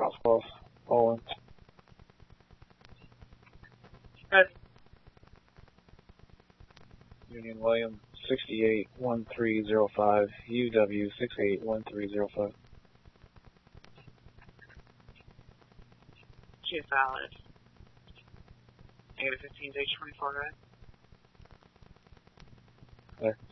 Crosscloth, Poland. Good. Union William 681305, UW 681305. She is valid. Negative 15 days 24, right? There.